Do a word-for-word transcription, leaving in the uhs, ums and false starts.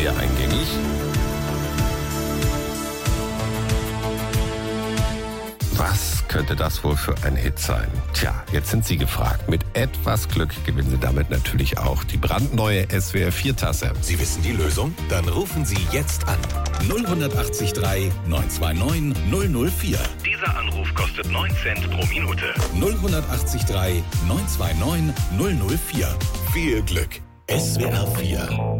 sehr eingängig. Was könnte das wohl für ein Hit sein? Tja, jetzt sind Sie gefragt. Mit etwas Glück gewinnen Sie damit natürlich auch die brandneue S W R vier Tasse. Sie wissen die Lösung? Dann rufen Sie jetzt an. null acht drei neun zwei neun null null vier. Dieser Anruf kostet neun Cent pro Minute. null acht drei neun zwei neun null null vier. Viel Glück. S W R vier.